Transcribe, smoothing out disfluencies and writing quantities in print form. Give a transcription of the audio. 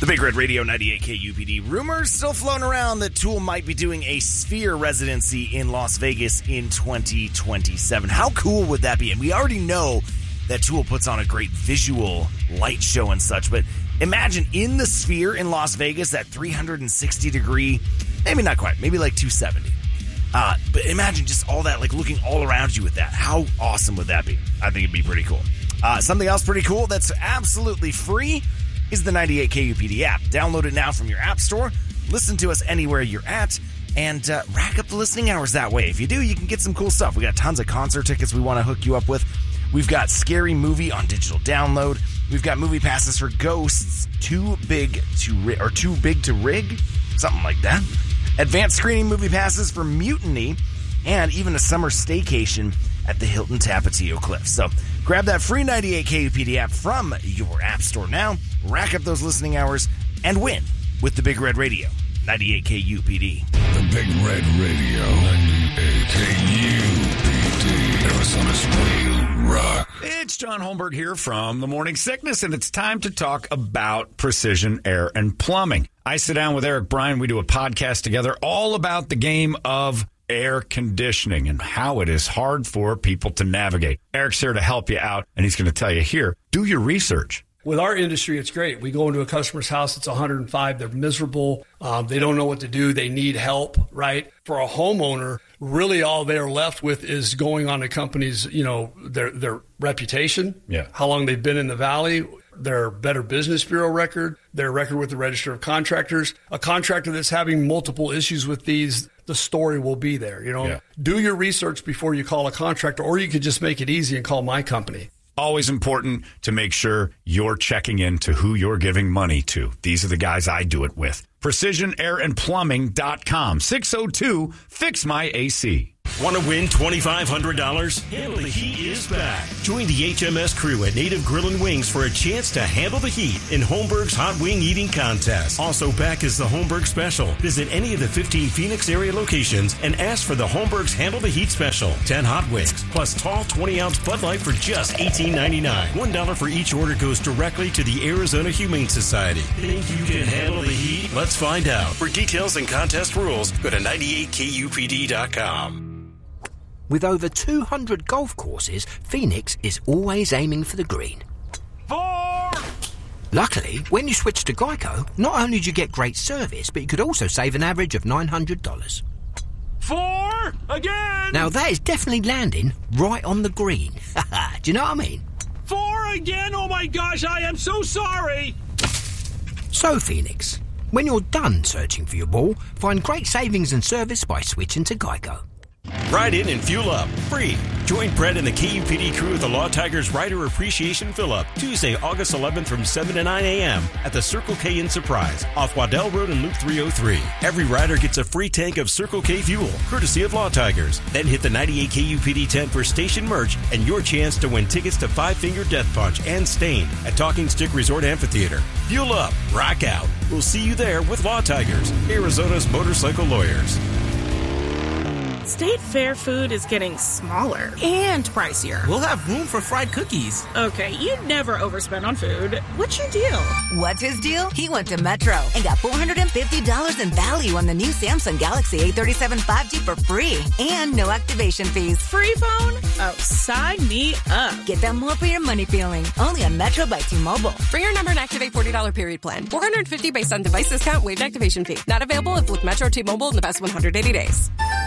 The Big Red Radio 98 KUPD. Rumors still floating around that Tool might be doing a Sphere residency in Las Vegas in 2027. How cool would that be? And we already know that Tool puts on a great visual light show and such, but imagine in the Sphere in Las Vegas, that 360-degree, maybe not quite, maybe like 270. But imagine just all that, like looking all around you with that. How awesome would that be? I think it'd be pretty cool. Something else pretty cool that's absolutely free is the 98 KUPD app. Download it now from your app store. Listen to us anywhere you're at and rack up the listening hours that way. If you do, you can get some cool stuff. We got tons of concert tickets we want to hook you up with. We've got Scary Movie on digital download. We've got movie passes for Ghosts, Too Big to Rig, something like that. Advanced screening movie passes for Mutiny, and even a summer staycation at the Hilton Tapatio Cliffs. So grab that free 98 KUPD app from your app store now, rack up those listening hours, and win with the Big Red Radio 98 KUPD. The Big Red Radio 98 KUPD, Arizona's real rock. It's John Holmberg here from The Morning Sickness, and it's time to talk about precision air and plumbing. I sit down with Eric Bryan. We do a podcast together all about the game of air conditioning and how it is hard for people to navigate. Eric's here to help you out, and he's going to tell you here, do your research. With our industry, it's great. We go into a customer's house, it's 105, they're miserable, they don't know what to do, they need help, right? For a homeowner, really all they're left with is going on a company's, their reputation, how long they've been in the Valley, their Better Business Bureau record, their record with the Register of Contractors. A contractor that's having multiple issues with these, the story will be there. Do your research before you call a contractor, or you could just make it easy and call my company. Always important to make sure you're checking into who you're giving money to. These are the guys I do it with. PrecisionAirAndPlumbing.com. 602-FIX-MY-AC. Want to win $2,500? Handle the Heat is back. Join the HMS crew at Native Grill and Wings for a chance to handle the heat in Holmberg's Hot Wing Eating Contest. Also back is the Holmberg Special. Visit any of the 15 Phoenix area locations and ask for the Holmberg's Handle the Heat Special. 10 hot wings plus tall 20-ounce Bud Light for just $18.99. $1 for each order goes directly to the Arizona Humane Society. Think you can handle the heat? Let's find out. For details and contest rules, go to 98KUPD.com. With over 200 golf courses, Phoenix is always aiming for the green. 4! Luckily, when you switch to Geico, not only do you get great service, but you could also save an average of $900. 4! Again! Now that is definitely landing right on the green. Do you know what I mean? 4 again? Oh my gosh, I am so sorry! So, Phoenix, when you're done searching for your ball, find great savings and service by switching to Geico. Ride in and fuel up. Free. Join Brett and the KUPD crew at the Law Tigers Rider Appreciation Fill-Up, Tuesday, August 11th from 7 to 9 a.m. at the Circle K in Surprise, off Waddell Road and Loop 303. Every rider gets a free tank of Circle K fuel, courtesy of Law Tigers. Then hit the 98 KUPD tent for station merch and your chance to win tickets to Five Finger Death Punch and Stained at Talking Stick Resort Amphitheater. Fuel up. Rock out. We'll see you there with Law Tigers, Arizona's motorcycle lawyers. State Fair food is getting smaller and pricier. We'll have room for fried cookies. Okay, you never overspend on food. What's your deal? What's his deal? He went to Metro and got $450 in value on the new Samsung Galaxy A37 5G for free and no activation fees. Free phone? Oh, sign me up. Get that more for your money feeling. Only on Metro by T-Mobile. Bring your number and activate $40 period plan. $450 based on device discount, waived activation fee. Not available if with Metro T-Mobile in the past 180 days.